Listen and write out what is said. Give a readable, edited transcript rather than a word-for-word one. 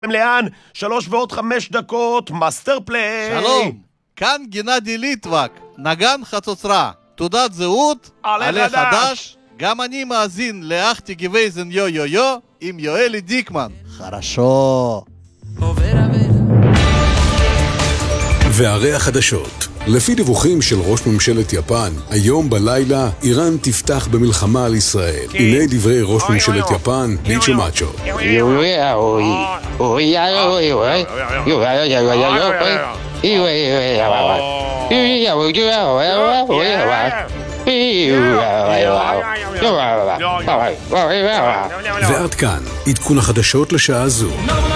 לאן? 3:05, מאסטר פליי. שלום, כאן גנדי ליטבק, נגן חצוצרה. תעודת זהות, עלה חדש. גם אני מאזין לאחתי גבייזן יו יו יו עם יואלי דיקמן. חרשו. וערי החדשות. לפי דיווחים של ראש ממשלת יפן, היום בלילה איראן תפתח במלחמה על ישראל. הנה דברי ראש ממשלת יפן, ניצ'ו מאצ'ו. ועד כאן, עדכון החדשות לשעה זו.